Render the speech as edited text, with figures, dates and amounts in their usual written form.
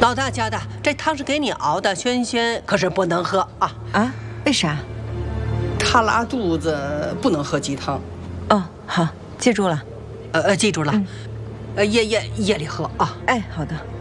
老大家的，这汤是给你熬的，轩轩可是不能喝啊！ 啊？为啥？ 他拉肚子，不能喝鸡汤。 哦，好，记住了。 记住了。夜里喝啊。 哎，好的。